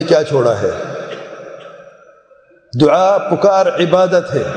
کیا چھوڑا ہے؟ دعا پکار عبادت ہے،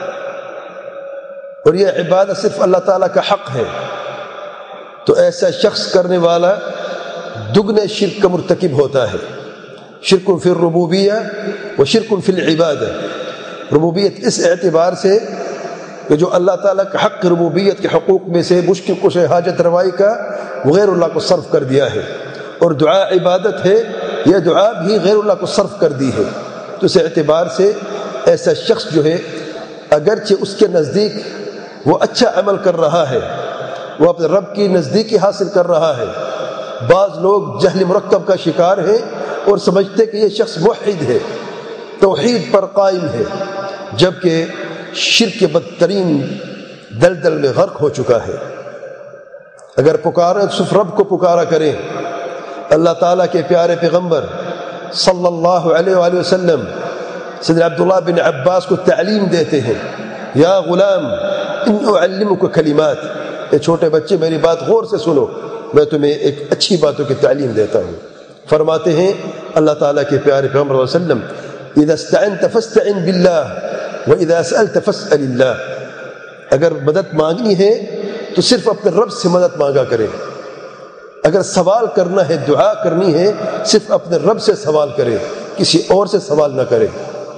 اور یہ عبادت صرف اللہ تعالیٰ کا حق ہے، تو ایسا شخص کرنے والا دگنے شرک کا مرتکب ہوتا ہے۔ شرک فی الربوبیہ و شرک فی العبادہ۔ ربوبیت اس اعتبار سے کہ جو اللہ تعالیٰ کا حق ربوبیت کے حقوق میں سے مشکل کش حاجت روائی کا وہ غیر اللہ کو صرف کر دیا ہے، اور دعا عبادت ہے، یہ دعا بھی غیر اللہ کو صرف کر دی ہے۔ تو اس اعتبار سے ایسا شخص جو ہے اگرچہ اس کے نزدیک وہ اچھا عمل کر رہا ہے، وہ اپنے رب کی نزدیکی حاصل کر رہا ہے، بعض لوگ جہل مرکب کا شکار ہیں اور سمجھتے کہ یہ شخص موحد ہے، توحید پر قائم ہے، جبکہ شرک کے بدترین دلدل میں غرق ہو چکا ہے۔ اگر پکاریں تو صرف رب کو پکارا کریں۔ اللہ تعالیٰ کے پیارے پیغمبر صلی اللہ علیہ وآلہ وسلم سیدنا عبداللہ بن عباس کو تعلیم دیتے ہیں، یا غلام ان اعلمک کلمات، اے چھوٹے بچے میری بات غور سے سنو، میں تمہیں ایک اچھی باتوں کی تعلیم دیتا ہوں۔ فرماتے ہیں اللہ تعالیٰ کے پیارے پیغمبر صلی اللہ علیہ وسلم، اذا استعنت فاستعن باللہ واذا سألت فاسأل اللہ، اگر مدد مانگنی ہے تو صرف اپنے رب سے مدد مانگا کرے، اگر سوال کرنا ہے، دعا کرنی ہے، صرف اپنے رب سے سوال کرے، کسی اور سے سوال نہ کرے۔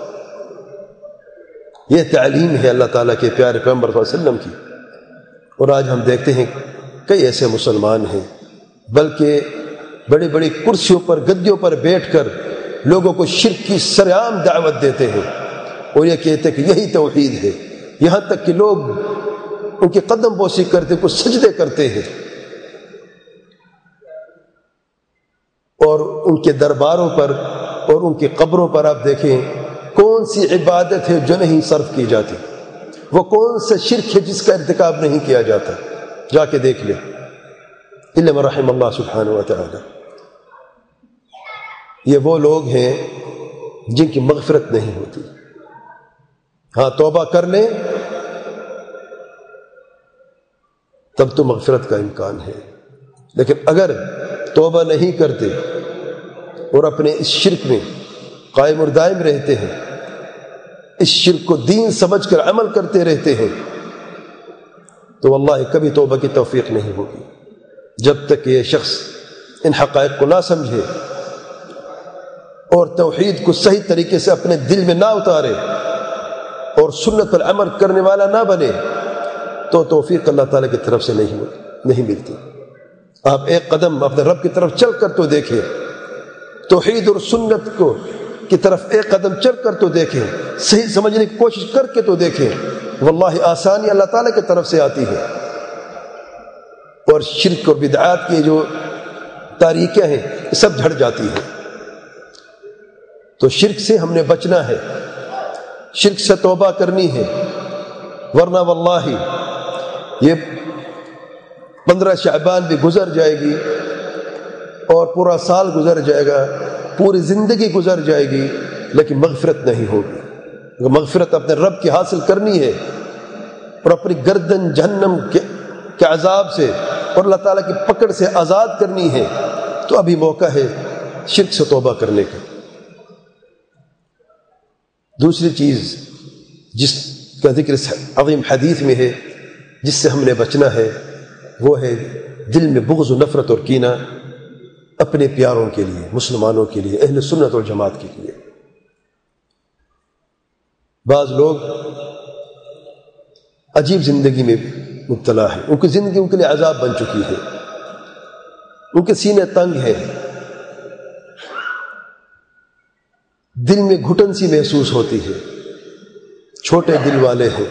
یہ تعلیم ہے اللہ تعالیٰ کے پیارے پیغمبر صلی اللہ علیہ وسلم کی۔ اور آج ہم دیکھتے ہیں کئی ایسے مسلمان ہیں بلکہ بڑی بڑی کرسیوں پر گدیوں پر بیٹھ کر لوگوں کو شرک کی سرعام دعوت دیتے ہیں اور یہ کہتے ہیں کہ یہی توحید ہے، یہاں تک کہ لوگ ان کی قدم بوسی کرتے، کچھ سجدے کرتے ہیں، اور ان کے درباروں پر اور ان کی قبروں پر آپ دیکھیں کون سی عبادت ہے جو نہیں صرف کی جاتی، وہ کون سا شرک ہے جس کا ارتکاب نہیں کیا جاتا، جا کے دیکھ لیں، الا من رحم اللہ سبحانہ و تعالی۔ یہ وہ لوگ ہیں جن کی مغفرت نہیں ہوتی۔ ہاں توبہ کر لیں تب تو مغفرت کا امکان ہے، لیکن اگر توبہ نہیں کرتے اور اپنے اس شرک میں قائم اور دائم رہتے ہیں، اس شرک کو دین سمجھ کر عمل کرتے رہتے ہیں، تو واللہ کبھی توبہ کی توفیق نہیں ہوگی جب تک یہ شخص ان حقائق کو نہ سمجھے اور توحید کو صحیح طریقے سے اپنے دل میں نہ اتارے اور سنت پر عمل کرنے والا نہ بنے، تو توفیق اللہ تعالیٰ کی طرف سے نہیں ملتی۔ آپ ایک قدم اپنے رب کی طرف چل کر تو دیکھیں، توحید اور سنت کی طرف ایک قدم چل کر تو دیکھیں، صحیح سمجھنے کی کوشش کر کے تو دیکھیں، واللہ آسانی اللہ تعالیٰ کی طرف سے آتی ہے، اور شرک اور بدعات کی جو تاریکیں ہیں یہ سب جھڑ جاتی ہیں۔ تو شرک سے ہم نے بچنا ہے، شرک سے توبہ کرنی ہے، ورنہ واللہ یہ 15 شعبان بھی گزر جائے گی اور پورا سال گزر جائے گا، پوری زندگی گزر جائے گی، لیکن مغفرت نہیں ہوگی۔ اگر مغفرت اپنے رب کی حاصل کرنی ہے اور اپنی گردن جہنم کے عذاب سے اور اللہ تعالیٰ کی پکڑ سے آزاد کرنی ہے تو ابھی موقع ہے شرک سے توبہ کرنے کا۔ دوسری چیز جس کا ذکر اس عظیم حدیث میں ہے جس سے ہم نے بچنا ہے وہ ہے دل میں بغض و نفرت اور کینہ اپنے پیاروں کے لیے، مسلمانوں کے لیے، اہل سنت اور جماعت کے لیے۔ بعض لوگ عجیب زندگی میں مبتلا ہیں، ان کی زندگی ان کے لیے عذاب بن چکی ہے، ان کے سینے تنگ ہیں، دل میں گھٹن سی محسوس ہوتی ہے، چھوٹے دل والے ہیں،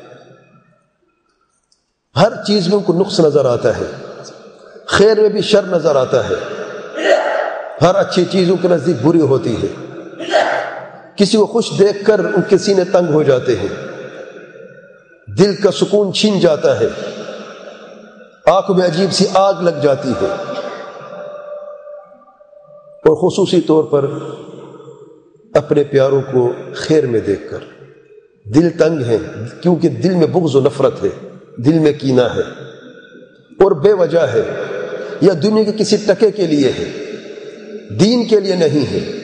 ہر چیز میں ان کو نقص نظر آتا ہے، خیر میں بھی شر نظر آتا ہے، ہر اچھی چیز ان کے نزدیک بری ہوتی ہے، کسی کو خوش دیکھ کر ان کے سینے تنگ ہو جاتے ہیں، دل کا سکون چھین جاتا ہے، آنکھوں میں عجیب سی آگ لگ جاتی ہے، اور خصوصی طور پر اپنے پیاروں کو خیر میں دیکھ کر دل تنگ ہے، کیونکہ دل میں بغض و نفرت ہے، دل میں کینہ ہے، اور بے وجہ ہے، یا دنیا کے کسی ٹکے کے لیے ہے، دین کے لیے نہیں ہے۔